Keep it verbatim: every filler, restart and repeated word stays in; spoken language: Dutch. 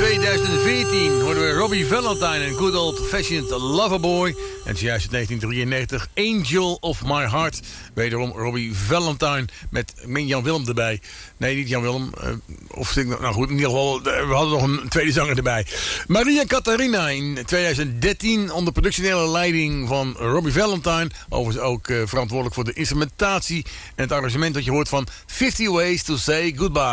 tweeduizend veertien hoorden we Robbie Valentine en Good Old Fashioned Loverboy. En juist in negentien drieënnegentig Angel of My Heart. Wederom Robbie Valentine met mijn Jan Willem erbij. Nee, niet Jan Willem. Uh, of nou goed, in ieder geval, we hadden nog een tweede zanger erbij. Maria Catharina in tweeduizend dertien onder productionele leiding van Robbie Valentine. Overigens ook uh, verantwoordelijk voor de instrumentatie en het arrangement dat je hoort van fifty Ways to Say Goodbye.